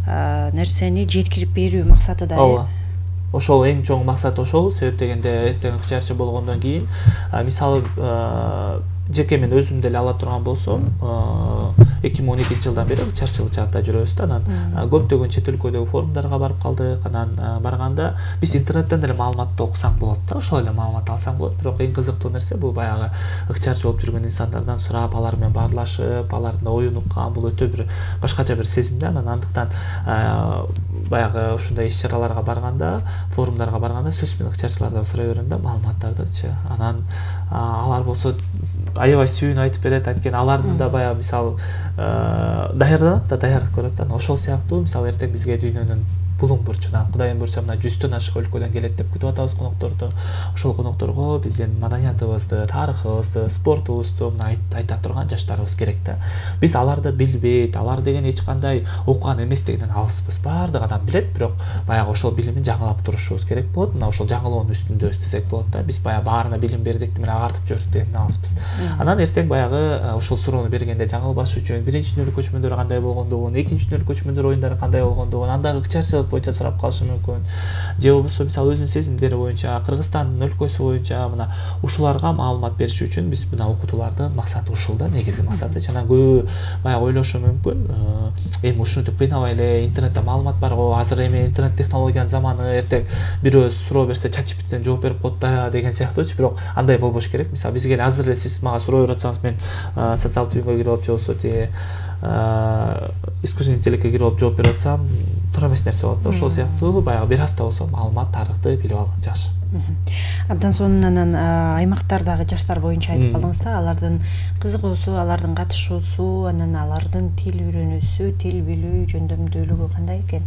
нерсени жеткирип берүү максаты да. Ооба. Ошол эң чоң максат ошол. Себеп дегенде эртең ыкчарчы болгондон кийин мисалы жеке мен өзүм деле ала турган болсом 2012 жылдан бери ыкчарчылык жакта жүрөбүз да. Анан көптөгөн чет өлкөдөгү форумдарга барып калдык. Анан барганда биз интернеттен деле маалыматты окусаң болот да, ошол эле маалымат алсаң болот. Бирок эң кызыктуу нерсе бул баягы ыкчарчы болуп жүргөн инсандардан сурап, алар менен баарлашып, алардын оюн уккан, бул өтө бир башкача бир сезим да. Анан андыктан баягы ушундай иш-чараларга барганда, форумдарга барганда сөзсүз менен ыкчарчылардан сурай берем да маалыматтардычы. Анан алар болсо аябай сүйүүнү айтып берет. Анткени алардын да баягы мисалы даярданат да, даярдык көрөт да. Ошол сыяктуу мисалы эртең бизге дүйнөнүн булуң бурчунан, Кудайым буйрса мына 100төн ашык өлкөдөн келет деп күтүп атабыз конокторду. Ошол конокторго биздин маданиятыбызды, тарыхыбызды, спортубузду айта турган жаштарыбыз керек да. Биз аларды билбейт, алар деген эч кандай окуган эмес дегенден алыспыз. Баардык адам билет, бирок баягы ошол билимин жаңылап турушубуз керек болот. Мына ошол жаңылоонун үстүндөбүз десек болот да. Биз баягы баарына билим бердик менен агартып жибердик дегенден алыспыз. Анан эртең баягы ошол суроону бергенде жаңылбаш үчүн биринчи дүнөлүк көчмөндөр кандай болгондугун, экинчи дүнөлүк көчмөндөр оюндары кандай болгондугун, андагы ыкчарчылык боюнча сурап калышы мүмкүн. Же болбосо мисалы өзүнүн сезимдери боюнча, Кыргызстандын өлкөсү боюнча мына ушуларга маалымат бериш үчүн биз мына окутуулардын максаты ушул да, негизги максаты. Анан көбү баягы ойлошу мүмкүн, эми ушинтип кыйнабай эле интернетте маалымат бар го, азыр эми интернет технологиянын заманы, эртең бирөө суроо берсе ChatGPTден жооп берип коет да деген сыяктуучу. Бирок андай болбош керек. Мисалы бизге азыр эле сиз мага суроо берип атсаңыз, мен социалдык түйүнгө кирип алып, же болбосо тиги искусственный интеллектке кирип алып жооп берип атсам, туура эмес нерсе болот да. Ошол сыяктуу баягы бир аз да болсо маалымат, тарыхты билип алган жакшы. Абдан сонун. Анан аймактардагы жаштар боюнча айтып калдыңыз да, алардын кызыгуусу, алардын катышуусу, анан алардын тил үйрөнүүсү, тил билүү жөндөмдүүлүгү кандай экен?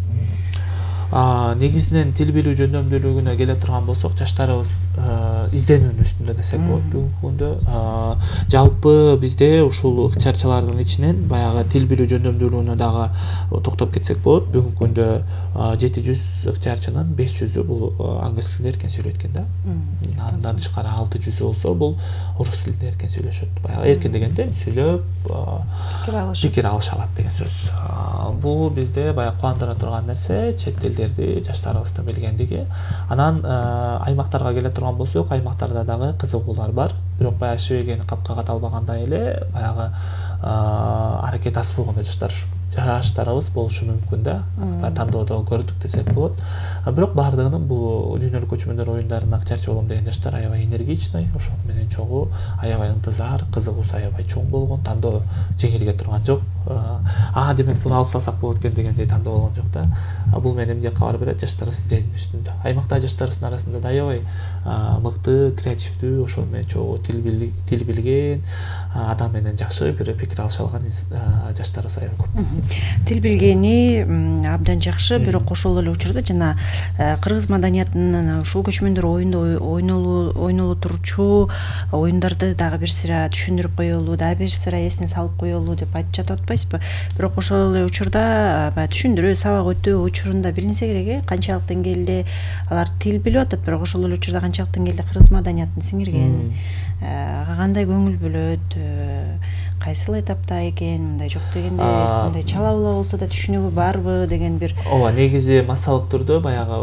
Негизинен тил билүү жөндөмдүүлүгүнө келе турган болсок, жаштарыбыз изденүүнүн үстүндө десек болот бүгүнкү күндө. Жалпы бизде ушул ыкчарчылардын ичинен баягы тил билүү жөндөмдүүлүгүнө дагы токтоп кетсек болот. Бүгүнкү күндө 700 ыкчарчынын 500-ү бул англис тилинде эркен сөйлөйт экен да. Андан тышкары 600 болсо бул орус тилинде эркен сөйлөшөт. Баягы эркен дегенде сүйлөп пикир алыша алат деген сөз. Бул бизде баягы кубандыра турган нерсе, чет тилдерди жаштарыбыздын билгендиги. Анан аймактарга келе турган болсок, аймактарда дагы кызыгуулар бар. Бирок баягы шибегени капка ката албагандай эле баягы аракет аз болгондой жаштарыбыз болушу мүмкүн да. Тандоодо көрдүк десек болот. Бирок баардыгынын бул дүйнөлүк көчмөндөр оюндарына ыкчарчы болом деген жаштар аябай энергичный, ошол менен чогуу аябай ынтызар, кызыгуусу аябай чоң болгон, тандоо жеңилге турган жок. Демек буну алып салсак болот экен дегендей тандоо болгон жок да. Бул менен эмне кабар берет? Жаштарыбыз изденүүнүн үстүндө. Аймактагы жаштарыбыздын арасында да аябай мыкты, креативдүү, ошол менен чогуу тил билген, адам менен жакшы бир пикир алыша алган жаштарыбыз аябай көп. Тил билгени абдан жакшы, бирок ошол эле учурда жана кыргыз маданиятынын ушул көчмөндөр оюнда ойноло турчу оюндарды дагы бир сыйра түшүндүрүп коелу, дагы бир сыйра эсине салып коелу деп айтып жатып атпайсызбы? Бирок ошол эле учурда баягы түшүндүрүү, сабак өтүү учурунда билинсе керек, канчалык деңгээлде алар тил билип атат, бирок ошол эле учурда канчалык деңгээлде кыргыз маданиятын сиңирген, кандай көңүл бөлөт, кайсыл этапта экен, мындай жок дегенде мындай чала була болсо да түшүнүгү барбы деген бир. Ооба, негизи массалык түрдө баягы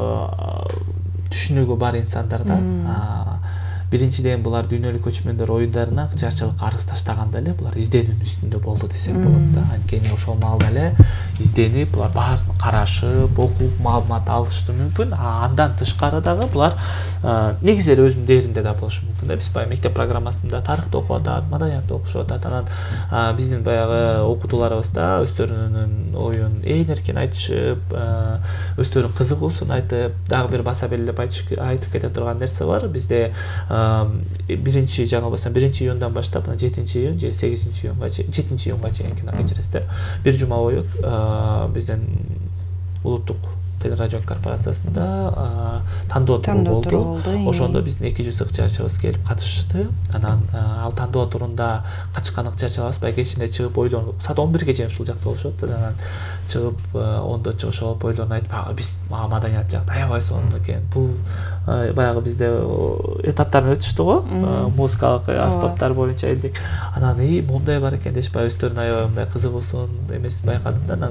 түшүнүгү бар инсандарда. Биринчиден булар дүйнөлүк көчмөндөр оюндарына ыкчарчылыкка арыз таштаганда эле булар изденүүнүн үстүндө болду десек болот да. Анткени ошол маалда эле изденип, булар баарын карашып, окуп, маалымат алышы мүмкүн. Андан тышкары дагы булар негизи эле өзүнүн дээринде да болушу мүмкүн да. Биз баягы мектеп программасында тарыхты окуп атат, маданиятты окушуп атат. Анан биздин баягы окутууларыбыз да өздөрүнүн оюн эркин айтышып, өздөрүнүн кызыгуусун айтып, дагы бир баса белгилеп айтып кете турган нерсе бар. Бизде биринчи жаңылбасам 1-июндан баштап 7-июн же 8-июнга 7-июнга чейин кечиресиздер. Бир жума бою биздин улуттук телерадио корпорациясында тандоо туру болду. Ошондо биздин 200 ыкчарчыбыз келип катышты. Анан ал тандоо турунда катышкан ыкчарчыларыбыз баягы кечинде чыгып ойлонуп, саат 11ге чейин ушул жакта болушат. Анан чыгып 10до чыгышып ойлонуп айтып, биз маданият жакта аябай сонун экен. Бул баягы бизде этаптарын өтүштү го, музыкалык аспаптар боюнча элдик. Анан мондай бар экен дешип өздөрүнүн аябай мындай кызыгуусун эмесин байкадым да.